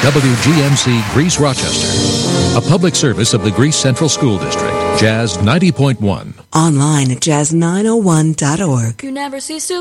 WGMC Greece Rochester, a public service of the Greece Central School District. Jazz 90.1. Online at jazz901.org. You never cease to